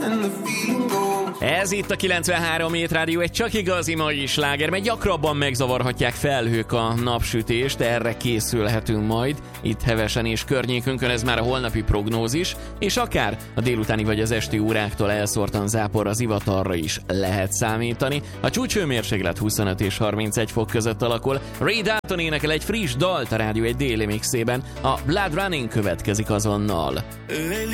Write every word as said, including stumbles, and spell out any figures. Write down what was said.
Ez itt a kilencvenhárom Hét Rádió, egy csak igazi mai sláger, mert gyakrabban megzavarhatják felhők a napsütést, erre készülhetünk majd. Itt hevesen és környékünkön ez már a holnapi prognózis, és akár a délutáni vagy az esti óráktól elszórtan záporra, zivatarra is lehet számítani. A csúcshőmérséklet huszonöt és harmincegy fok között alakul. Ray Dalton énekel egy friss dalt a rádió egy déli mixében. A Blood Running következik azonnal.